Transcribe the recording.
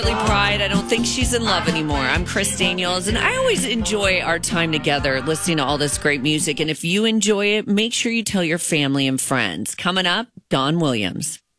Pride. I don't think she's in love anymore. I'm Chris Daniels, and I always enjoy our time together listening to all this great music. And if you enjoy it, make sure you tell your family and friends. Coming up, Dawn Williams.